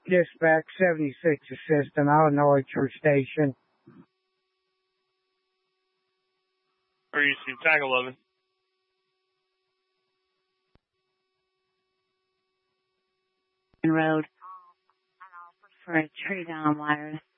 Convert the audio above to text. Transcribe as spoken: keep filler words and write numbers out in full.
Dispatch seventy-six Assistant, Illinois Church Station. Or you see tag eleven. Road for a tree down wires.